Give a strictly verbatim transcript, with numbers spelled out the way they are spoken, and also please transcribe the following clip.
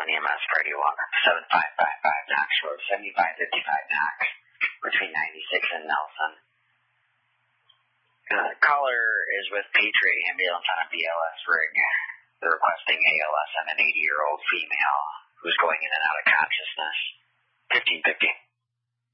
one E M S Party one, seven five five five Knox Road, seventy-five fifty-five Knox, between ninety-six and Nelson. Uh, caller is with Patriot Ambulance on a B L S rig. They're requesting A L S on an eighty-year-old female who's going in and out of consciousness. fifteen fifty.